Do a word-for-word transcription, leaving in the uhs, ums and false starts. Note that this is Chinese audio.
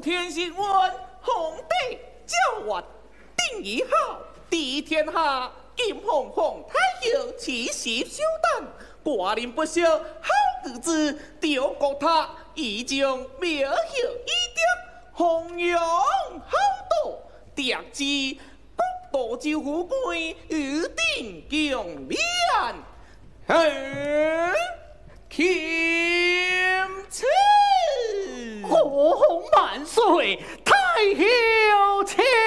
天新闻，皇帝教我定义好，地天下，金凤凰太阳，气息修淡，寡人不孝，好日子丢国他，已经苗hiệu一点，弘扬好道，达至国道之富贵，与定共勉。嗯，钦此。 国红万岁，太后千